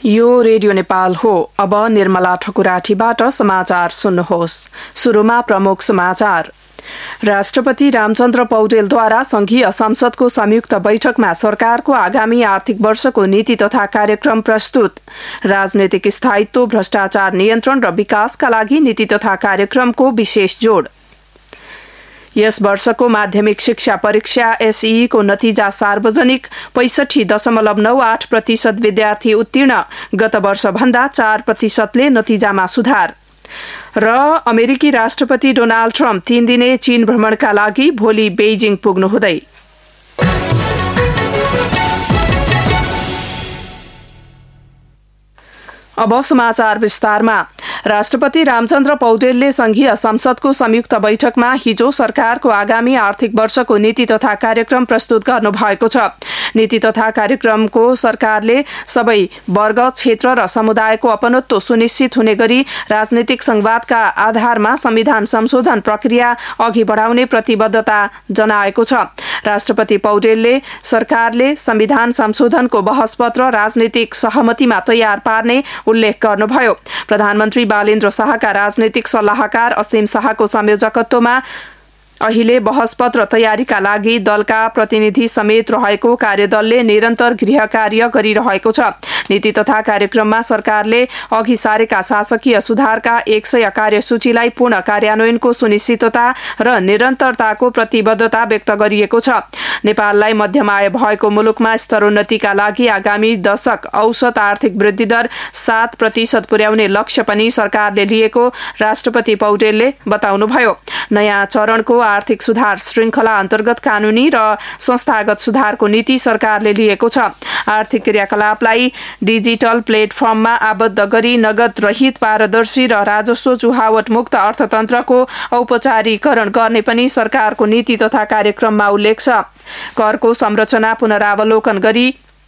यो रेडियो नेपाल हो। अब निर्मला ठकुराठीबाट समाचार सुन्नुहोस्। सुरुमा प्रमुख समाचार। राष्ट्रपति रामचन्द्र पौडेलद्वारा संघीय संसदको संयुक्त बैठकमा सरकारको आगामी आर्थिक वर्षको नीति तथा कार्यक्रम प्रस्तुत। राजनैतिक स्थायित्व, भ्रष्टाचार नियन्त्रण र विकासका लागि नीति तथा कार्यक्रमको विशेष जोड। यस वर्षको माध्यमिक शिक्षा परीक्षा एसई को नतिजा सार्वजनिक। 65.98% विद्यार्थी उत्तीर्ण, गत वर्षभन्दा 4%ले नतिजामा सुधार। र अमेरिकी राष्ट्रपति डोनाल्ड ट्रम्प 3 दिने चीन भ्रमणका लागि भोलि बेइजिङ पुग्नुहुँदै। अब समाचार विस्तारमा। राष्ट्रपति रामचन्द्र पौडेलले संघीय संसदको संयुक्त बैठकमा हिजो सरकारको आगामी आर्थिक वर्षको नीति तथा कार्यक्रम प्रस्तुत गर्नुभएको छ। नीति तथा कार्यक्रमको सरकारले सबै वर्ग, क्षेत्र र समुदायको अपनत्व सुनिश्चित हुने गरी राजनीतिक संवादका आधारमा संविधान संशोधन प्रक्रिया अघि बढाउने प्रतिबद्धता जनाएको छ। राष्ट्रपति पौडेलले सरकारले संविधान संशोधनको बहसपत्र राजनीतिक सहमतिमा तयार पार्ने उल्लेख गर्नुभयो। प्रधानमन्त्री बालेन्द्र शाहका राजनीतिक सल्लाहकार असीम शाहको संयोजकत्वमा अहिले बहसपत्र तयारीका लागि दलका प्रतिनिधि समेत रहेको कार्यदलले निरन्तर गृह कार्य गरिरहेको छ। नीति तथा कार्यक्रममा सरकारले अघि सारेका शासकीय सुधारका 100 कार्यसूचीलाई पूर्ण कार्यान्वयनको सुनिश्चितता र निरन्तरताको प्रतिबद्धता व्यक्त गरिएको छ। नेपाललाई मध्यम आय भएको मुलुकमा स्तरोन्नतिका लागि आगामी दशक औसत आर्थिक वृद्धि दर 7% पुर्याउने लक्ष्य पनि सरकारले लिएको राष्ट्रपति पौडेलले बताउनुभयो। नयाँ चरणको आर्थिक सुधार श्रृंखला अन्तर्गत कानूनी र संस्थागत सुधारको नीति सरकारले लिएको छ। आर्थिक क्रियाकलापलाई डिजिटल प्लेटफर्ममा आबद्ध गरी नगद रहित, पारदर्शी र राजस्व चुहावट मुक्त अर्थतन्त्रको औपचारिकरण गर्ने पनि सरकारको नीति तथा कार्यक्रममा उल्लेख छ। करको संरचना पुनरावलोकन गरी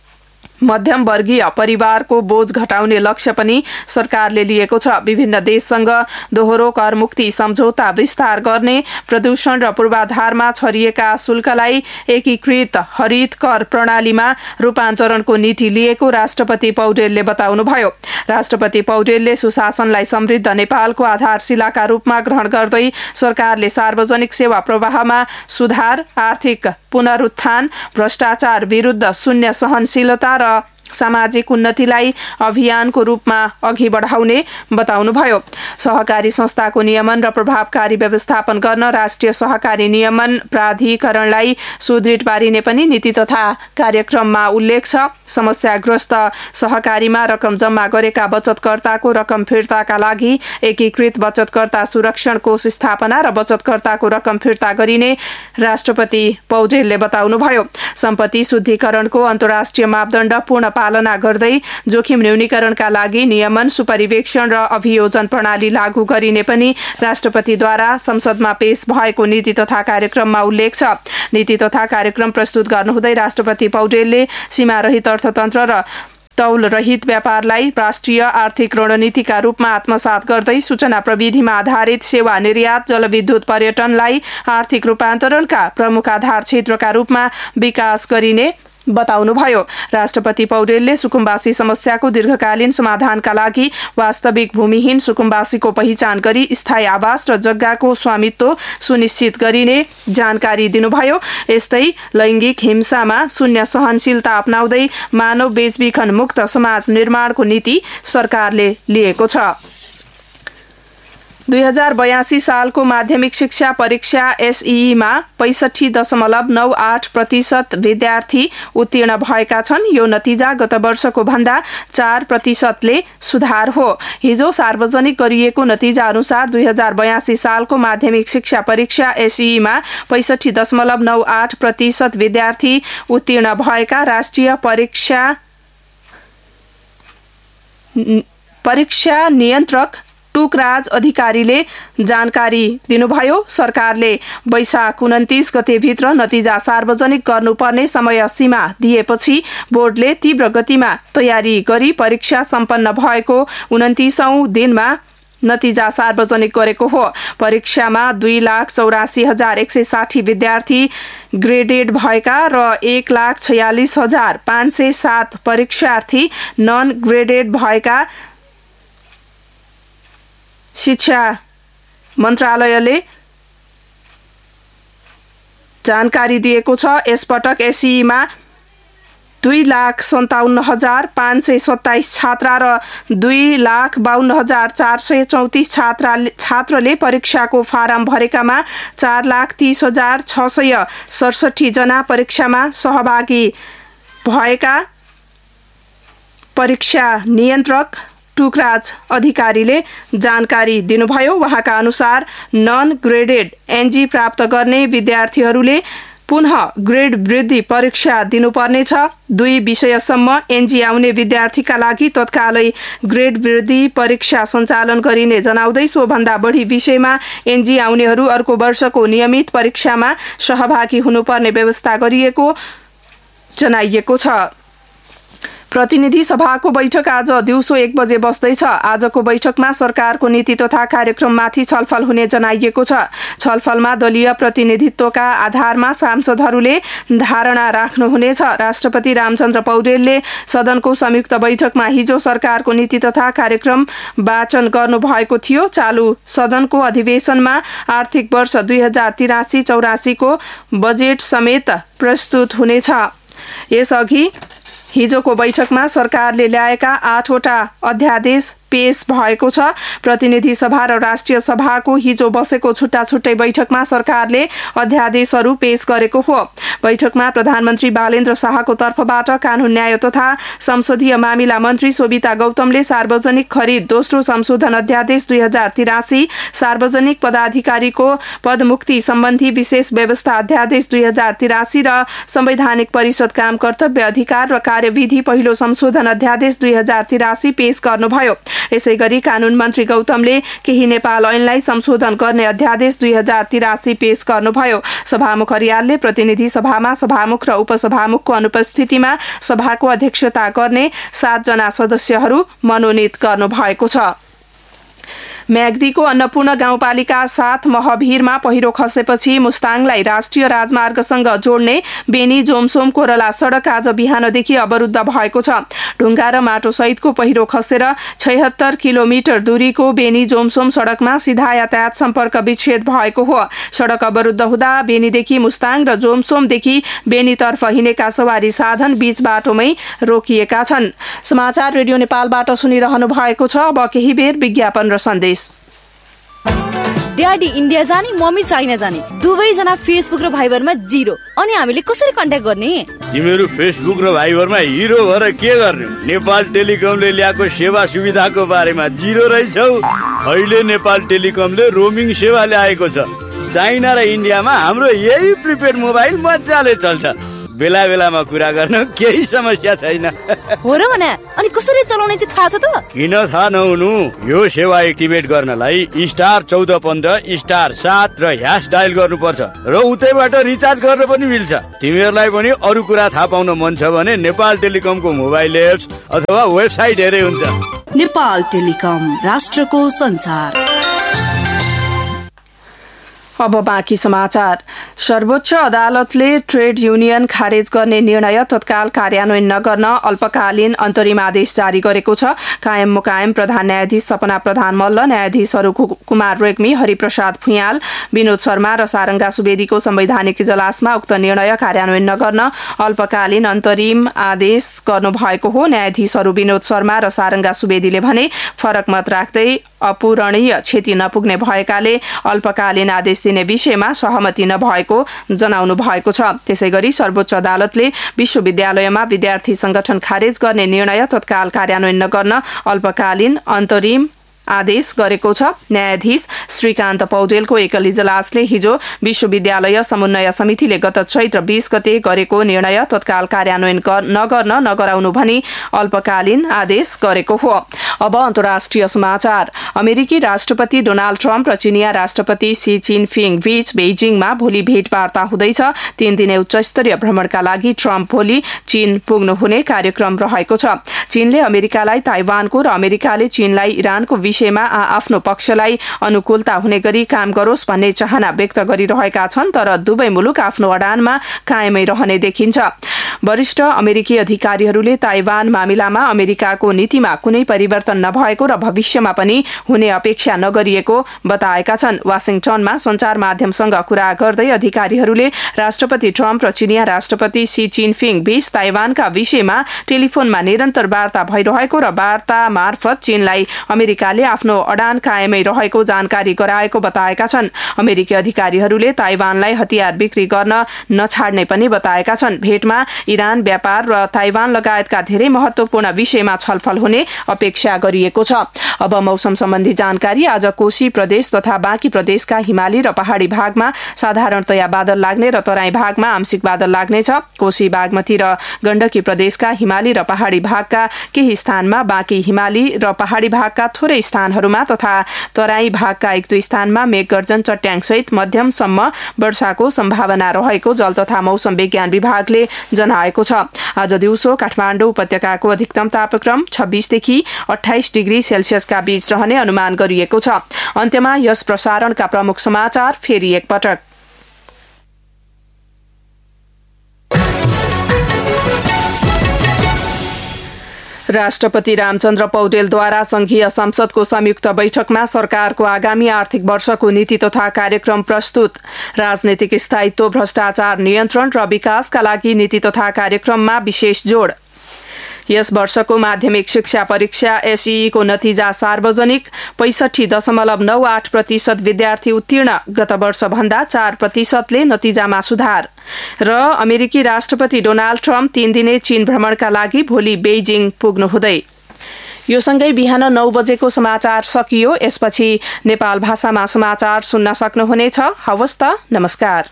मध्यम वर्गीय परिवारको बोझ घटाउने लक्ष्य पनि सरकारले लिएको छ। विभिन्न देशसँग दोहोरो कर मुक्ति सम्झौता विस्तार गर्ने, प्रदूषण र पूर्वाधारमा छरिएका शुल्कलाई एकीकृत हरित कर प्रणालीमा रूपान्तरणको नीति लिएको राष्ट्रपति पौडेलले बताउनुभयो। राष्ट्रपति पौडेलले सुशासनलाई समृद्ध नेपालको आधारशिलाका रूपमा ग्रहण गर्दै सरकारले सार्वजनिक सेवा प्रवाहमा सुधार, आर्थिक पुनरुत्थान, भ्रष्टाचार विरुद्ध शून्य सहनशीलता र सामाजिक उन्नतिलाई अभियानको रूपमा अघि बढाउने बताउनुभयो। सहकारी संस्थाको नियमन र प्रभावकारी व्यवस्थापन गर्न राष्ट्रिय सहकारी नियमन प्राधिकरणलाई सुदृढ पारिने पनि नीति तथा कार्यक्रममा उल्लेख छ। समस्याग्रस्त सहकारीमा रकम जम्मा गरेका बचतकर्ताको रकम फिर्ताका लागि एकीकृत बचतकर्ता सुरक्षण कोष स्थापना र बचतकर्ताको रकम फिर्ता गरिने राष्ट्रपति पौडेलले बताउनुभयो। सम्पत्ति शुद्धिकरणको अन्तर्राष्ट्रिय मापदण्ड पूर्ण पालना गर्दै जोखिम न्यूनीकरणका लागि नियमन, सुपरिवेक्षण र अभियोजन प्रणाली लागू गरिने पनि राष्ट्रपतिद्वारा संसदमा पेश भएको नीति तथा कार्यक्रममा उल्लेख छ। नीति तथा कार्यक्रम प्रस्तुत गर्नुहुँदै राष्ट्रपति पौडेलले सीमा रहित अर्थतन्त्र र तौल रहित व्यापारलाई राष्ट्रिय आर्थिक रणनीतिका रूपमा आत्मसात गर्दै सूचना प्रविधिमा आधारित सेवा निर्यात, जलविद्युत, पर्यटनलाई आर्थिक रूपान्तरणका प्रमुख आधार क्षेत्रका रूपमा विकास गरिने बताउनुभयो। राष्ट्रपति पौडेलले सुकुम्बासी समस्याको दीर्घकालीन समाधानका लागि वास्तविक भूमिहीन सुकुम्बासीको पहिचान गरी स्थायी आवास र जग्गाको स्वामित्व सुनिश्चित गरिने जानकारी दिनुभयो। यस्तै लैङ्गिक हिंसामा शून्य सहनशीलता अपनाउँदै मानव बेचबिखन मुक्त समाज निर्माणको नीति सरकारले लिएको छ। 2082 सालको माध्यमिक शिक्षा परीक्षा एसईमा 65.98% विद्यार्थी उत्तीर्ण भएका छन्। यो नतिजा गत वर्षको भन्दा 4%ले सुधार हो। हिजो सार्वजनिक गरिएको नतिजा अनुसार 2082 सालको माध्यमिक शिक्षा परीक्षा एसईमा 65.98% विद्यार्थी उत्तीर्ण भएका राष्ट्रिय परीक्षा नियन्त्रक टुकराज अधिकारीले जानकारी दिनुभयो। सरकारले वैशाख 29 गतेभित्र नतिजा सार्वजनिक गर्नुपर्ने समय सीमा दिएपछि बोर्डले तीव्र गतिमा तयारी गरी परीक्षा सम्पन्न भएको 29औं दिनमा नतिजा सार्वजनिक गरेको हो। परीक्षामा 2,84,160 विद्यार्थी ग्रेडेड भएका र 1,46,507 परीक्षार्थी नन ग्रेडेड भएका शिक्षा मन्त्रालयले जानकारी दिएको छ। यसपटक एसईमा 2,57,527 छात्रा र 2,52,434 छात्रले परीक्षाको फारम भरेकामा 4,30,667 जना परीक्षामा सहभागी भएका परीक्षा नियन्त्रक टुकराज अधिकारीले जानकारी दिनुभयो। उहाँका अनुसार नन ग्रेडेड एनजी प्राप्त गर्ने विद्यार्थीहरूले पुनः ग्रेड वृद्धि परीक्षा दिनुपर्नेछ। 2 विषयसम्म एनजी आउने विद्यार्थीका लागि तत्कालै ग्रेड वृद्धि परीक्षा सञ्चालन गरिने जनाउँदै सोभन्दा बढी विषयमा एनजी आउनेहरू अर्को वर्षको नियमित परीक्षामा सहभागी हुनुपर्ने व्यवस्था गरिएको जनाइएको छ। प्रतिनिधि सभाको बैठक आज दिउँसो 1 बजे बस्दैछ। आजको बैठकमा सरकारको नीति तथा कार्यक्रममाथि छलफल हुने जनाइएको छ। छलफलमा दलीय प्रतिनिधित्वका आधारमा सांसदहरूले धारणा राख्नुहुनेछ। राष्ट्रपति रामचन्द्र पौडेलले सदनको संयुक्त बैठकमा हिजो सरकारको नीति तथा कार्यक्रम वाचन गर्नुभएको थियो। चालू सदनको अधिवेशनमा आर्थिक वर्ष 2083-84 को बजेट समेत प्रस्तुत हुनेछ। यसअघि हिजोको बैठकमा सरकारले ल्याएका 8वटा अध्यादेश पेश भएको छ। प्रतिनिधि सभा र राष्ट्रिय सभाको हिजो बसेको छुट्टा छुट्टै बैठकमा सरकारले अध्यादेशहरू पेश गरेको हो। बैठकमा प्रधानमन्त्री बालेन्द्र शाहको तर्फबाट कानून न्याय तथा संसदीय मामिला मन्त्री शोभिता गौतमले सार्वजनिक खरिद दोस्रो संशोधन अध्यादेश 2083, सार्वजनिक पदाधिकारीको पदमुक्ति सम्बन्धी विशेष व्यवस्था अध्यादेश 2083 र संवैधानिक परिषद काम कर्तव्य अधिकार र कार्यविधि पहिलो संशोधन अध्यादेश 2083 पेश गर्नुभयो। यसैगरी कानून मन्त्री गौतमले केही नेपाल ऐनलाई संशोधन गर्ने अध्यादेश 2083 पेश गर्नुभयो। सभामुख अर्यालले प्रतिनिधि सभामा सभामुख र उपसभामुखको अनुपस्थितिमा सभाको अध्यक्षता गर्ने 7 जना सदस्यहरू मनोनित गर्नुभएको छ। म्याग्दीको अन्नपूर्ण गाउँपालिका 7 महभिरमा पहिरो खसेपछि मुस्ताङलाई राष्ट्रिय राजमार्गसँग जोड्ने बेनी जोमसोम कोरला सडक आज बिहानदेखि अवरुद्ध भएको छ। ढुङ्गा र माटो सहितको पहिरो खसेर 76 किलोमिटर दूरीको बेनी जोमसोम सडकमा सिधा यातायात सम्पर्क विच्छेद भएको हो। सडक अवरुद्ध हुँदा बेनीदेखि मुस्ताङ र जोमसोमदेखि बेनीतर्फ हिँडेका सवारी साधन बीच बाटोमै रोकिएका छन्। समाचार रेडियो नेपालबाट सुनिरहनु भएको छ। अब केही बेर विज्ञापन र सन्देश। ड्याडी इन्डिया जाने, मम्मी चाइना जाने, दुवैजना फेसबुक र भाइबरमा 0। अनि हामीले कसरी कन्ट्याक्ट गर्ने? तिमीहरू फेसबुक र भाइबरमा हिरो भएर के गर्ने? नेपाल टेलिकमले ल्याएको सेवा सुविधाको बारेमा 0 रहेछौ। अहिले नेपाल टेलिकमले रोमिङ सेवा ल्याएको छ। चाइना र इन्डियामा हाम्रो यही प्रिपेड मोबाइल मजाले चल्छ। बेला बेलामा कुरा गर्न केही समस्या छैन। हो र भने अनि कसरी चलाउने चाहिँ थाहा छ त? किन थाहा नहुनु? यो सेवा एक्टिभेट गर्नलाई *1415*7 र # डायल गर्नुपर्छ र उतैबाट रिचार्ज गर्न पनि मिल्छ। तिमीहरूलाई पनि अरू कुरा थाहा पाउन मन छ भने नेपाल टेलिकमको मोबाइल एप्स अथवा वेबसाइट हेरे हुन्छ। नेपाल टेलिकम, राष्ट्रको संचार। अब बाँकी समाचार। सर्वोच्च अदालतले ट्रेड युनियन खारेज गर्ने निर्णय तत्काल कार्यान्वयन नगर्न अल्पकालीन अन्तरिम आदेश जारी गरेको छ। कायम मुकायम प्रधान न्यायाधीश सपना प्रधान मल्ल, न्यायाधीशहरू कुमार रेग्मी, हरिप्रसाद भुइयाल, विनोद शर्मा र सारङ्गा सुवेदीको संवैधानिक इजलासमा उक्त निर्णय कार्यान्वयन नगर्न अल्पकालीन अन्तरिम आदेश गर्नुभएको हो। न्यायाधीशहरू विनोद शर्मा र सारङ्गा सुवेदीले भने फरक मत राख्दै अपूरणीय क्षति नपुग्ने भएकाले अल्पकालीन आदेश दिने विषयमा सहमति नभएको जनाउनु भएको छ। त्यसैगरी सर्वोच्च अदालतले विश्वविद्यालयमा विद्यार्थी संगठन खारेज गर्ने निर्णय तत्काल कार्यान्वयन नगर्न अल्पकालीन अन्तरिम आदेश गरेको छ। न्यायाधीश श्रीकान्त पौडेलको एकल इजलासले हिजो विश्वविद्यालय समन्वय समितिले गत चैत्र 20 गते गरेको निर्णय तत्काल कार्यान्वयन नगर्न नगराउनु भनी अल्पकालीन आदेश गरेको हो। अब अन्तर्राष्ट्रिय समाचार। अमेरिकी राष्ट्रपति डोनाल्ड ट्रम्प र चिनिया राष्ट्रपति सी जिनपिङ बीच बेइजिङमा भोलि भेटवार्ता हुँदैछ। 3 दिने उच्चस्तरीय भ्रमणका लागि ट्रम्प भोलि चीन पुग्नुहुने कार्यक्रम रहेको छ। चीनले अमेरिकालाई ताइवानको र अमेरिकाले चीनलाई इरानको विषयमा आफ्नो पक्षलाई अनुकूलता हुने गरी काम गरोस् भन्ने चाहना व्यक्त गरिरहेका छन्, तर दुवै मुलुक आफ्नो अडानमा कायमै रहने देखिन्छ। वरिष्ठ अमेरिकी अधिकारीहरूले ताइवान मामिलामा अमेरिकाको नीतिमा कुनै परिवर्तन नभएको र भविष्यमा पनि हुने अपेक्षा नगरिएको बताएका छन्। वाशिंगटनमा संचार माध्यमसँग कुरा गर्दै अधिकारीहरूले राष्ट्रपति ट्रम्प र चिनिया राष्ट्रपति सी जिनपिङ बीच ताइवानका विषयमा टेलिफोनमा निरन्तर वार्ता भइरहेको र वार्ता मार्फत चीनलाई अमेरिकाले आफ्नो अडान कायमै रहेको जानकारी गराएको बताएका छन्। अमेरिकी अधिकारीहरूले ताइवानलाई हतियार बिक्री गर्न नछाड्ने पनि बताएका छन्। भेटमा इरान, व्यापार र ताइवान लगायतका धेरै महत्वपूर्ण विषयमा छलफल हुने अपेक्षा गरिएको छ। अब मौसम सम्बन्धी जानकारी। आज कोशी प्रदेश तथा बाँकी प्रदेशका हिमाली र पहाड़ी भागमा साधारणतया बादल लाग्ने र तराई भागमा आंशिक बादल लाग्नेछ। कोशी, बागमती र गण्डकी प्रदेशका हिमाली र पहाड़ी भागका केही स्थानमा, बाँकी हिमाली र पहाड़ी भागका थोरै स्थानहरूमा तथा तराई भागका 1-2 स्थानमा मेघगर्जन, चट्याङसहित मध्यमसम्म वर्षाको सम्भावना रहेको जल तथा मौसम विज्ञान विभागले जनाएको छ। आज दिउँसो काठमाडौँ उपत्यकाको अधिकतम तापक्रम 26 देखि 28 डिग्री सेल्सियसका बीच रहने अनुमान गरिएको छ। अन्त्यमा यस प्रसारणका प्रमुख समाचार फेरि एकपटक। राष्ट्रपति रामचन्द्र पौडेलद्वारा संघीय संसदको संयुक्त बैठकमा सरकारको आगामी आर्थिक वर्षको नीति तथा कार्यक्रम प्रस्तुत। राजनीतिक स्थायित्व, भ्रष्टाचार नियन्त्रण र विकासका लागि नीति तथा कार्यक्रममा विशेष जोड। यस वर्षको माध्यमिक शिक्षा परीक्षा एसईई को नतिजा सार्वजनिक। 65.98% विद्यार्थी उत्तीर्ण, गत वर्ष भन्दा 4%ले नतिजामा सुधार। र अमेरिकी राष्ट्रपति डोनाल्ड ट्रम्प 3 दिने चीन भ्रमणका लागि भोलि बेइजिङ पुग्नुहुँदै। यो सँगै बिहान 9 बजेको समाचार सकियो। यसपछि नेपाल भाषामा समाचार सुन्न सक्नुहुनेछ। हवस् त, नमस्कार।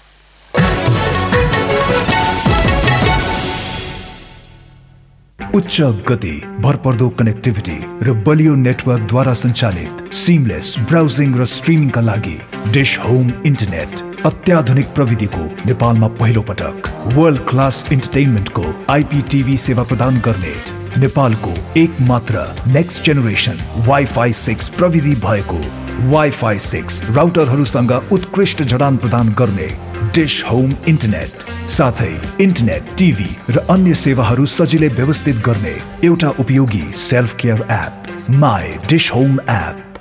उच्च गति, भरपर्दो कनेक्टिभिटी र बलियो नेटवर्कद्वारा सञ्चालित सिमलेस ब्राउजिङ र स्ट्रिमिङका लागि डिश होम इन्टरनेट अत्याधुनिक प्रविधिको नेपालमा पहिलो पटक वर्ल्ड क्लास इन्टरटेनमेन्टको आइपीटीभी सेवा प्रदान गर्ने नेपालको एक मात्र नेक्स्ट जेनेरेसन वाइफाई 6 प्रविधि भएको वाइफाई 6 राउटरहरूसँग उत्कृष्ट जडान प्रदान गर्ने डिश होम इन्टरनेट, साथै इन्टरनेट, टिभी र अन्य सेवाहरू सजिलै व्यवस्थित गर्ने एउटा उपयोगी self care app, my dish home app.